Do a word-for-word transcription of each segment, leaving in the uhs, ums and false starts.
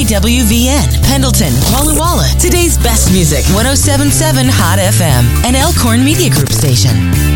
W V N, Pendleton, Walla Walla. Today's best music, one oh seven point seven Hot F M, an Elkhorn Media Group station.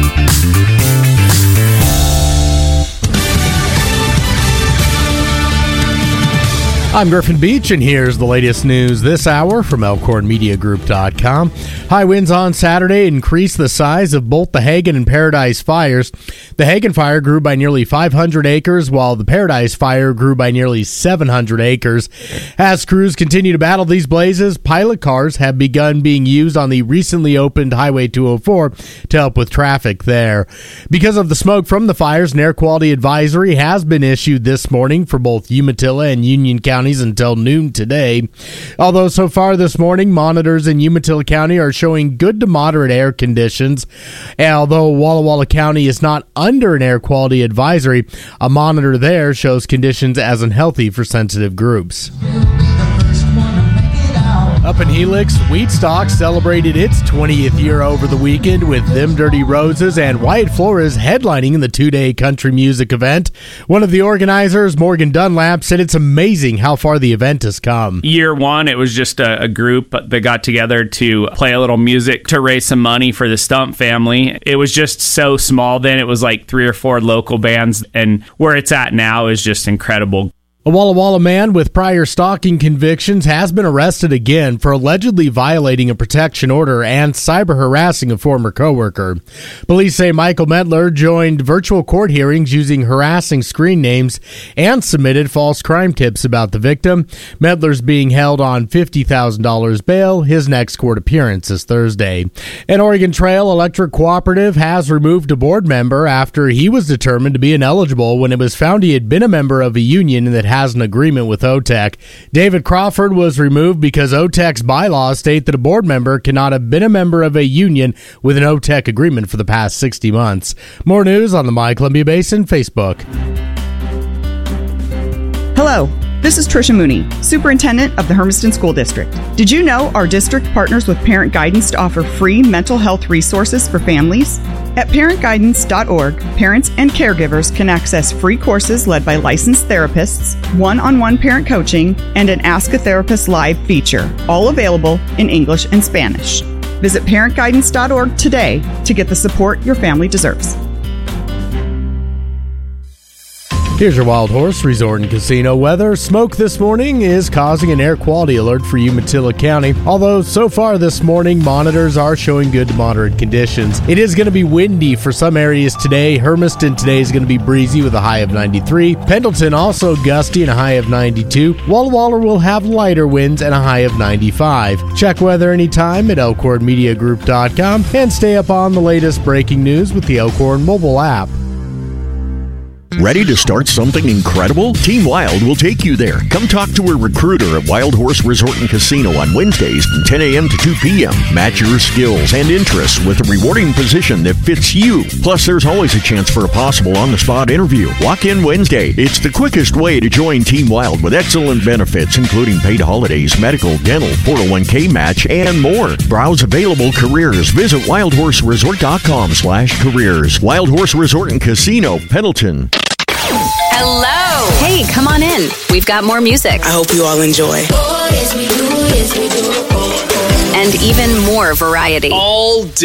I'm Griffin Beach, and here's the latest news this hour from Elkhorn Media Group dot com. High winds on Saturday increased the size of both the Hagen and Paradise fires. The Hagen fire grew by nearly five hundred acres, while the Paradise fire grew by nearly seven hundred acres. As crews continue to battle these blazes, pilot cars have begun being used on the recently opened Highway two oh four to help with traffic there. Because of the smoke from the fires, an air quality advisory has been issued this morning for both Umatilla and Union County until noon today. Although so far this morning, monitors in Umatilla County are showing good to moderate air conditions. And although Walla Walla County is not under an air quality advisory, a monitor there shows conditions as unhealthy for sensitive groups. Up in Helix, Wheatstock celebrated its twentieth year over the weekend with Them Dirty Roses and Wyatt Flores headlining in the two-day country music event. One of the organizers, Morgan Dunlap, said it's amazing how far the event has come. Year one, it was just a, a group that got together to play a little music to raise some money for the Stump family. It was just so small then. It was like three or four local bands, and where it's at now is just incredible. A Walla Walla man with prior stalking convictions has been arrested again for allegedly violating a protection order and cyber harassing a former coworker. Police say Michael Medler joined virtual court hearings using harassing screen names and submitted false crime tips about the victim. Medler's being held on fifty thousand dollars bail. His next court appearance is Thursday. An Oregon Trail Electric Cooperative has removed a board member after he was determined to be ineligible when it was found he had been a member of a union that has an agreement with O T E C. David Crawford was removed because O T E C's bylaws state that a board member cannot have been a member of a union with an O T E C agreement for the past sixty months. More news on the My Columbia Basin Facebook. Hello, this is Tricia Mooney, Superintendent of the Hermiston School District. Did you know our district partners with Parent Guidance to offer free mental health resources for families? At parent guidance dot org, parents and caregivers can access free courses led by licensed therapists, one-on-one parent coaching, and an Ask a Therapist Live feature, all available in English and Spanish. Visit parent guidance dot org today to get the support your family deserves. Here's your Wild Horse Resort and Casino weather. Smoke this morning is causing an air quality alert for Umatilla County. Although so far this morning, monitors are showing good to moderate conditions. It is going to be windy for some areas today. Hermiston today is going to be breezy with a high of ninety-three. Pendleton also gusty and a high of ninety-two. Walla Walla will have lighter winds and a high of ninety-five. Check weather anytime at Elkhorn Media Group dot com and stay up on the latest breaking news with the Elkhorn mobile app. Ready to start something incredible? Team Wild will take you there. Come talk to a recruiter at Wild Horse Resort and Casino on Wednesdays from ten a.m. to two p.m. Match your skills and interests with a rewarding position that fits you. Plus, there's always a chance for a possible on-the-spot interview. Walk in Wednesday. It's the quickest way to join Team Wild with excellent benefits, including paid holidays, medical, dental, four oh one k match, and more. Browse available careers. Visit wild horse resort dot com slash careers. Wild Horse Resort and Casino, Pendleton. Hello. Hey, come on in. We've got more music. I hope you all enjoy. And even more variety. All day.